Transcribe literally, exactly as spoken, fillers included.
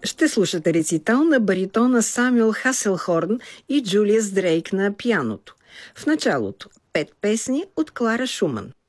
Ще слушате рецитал на баритона Самюел Хаселхорн и Джулиас Дрейк на пианото. В началото пет песни от Клара Шуман.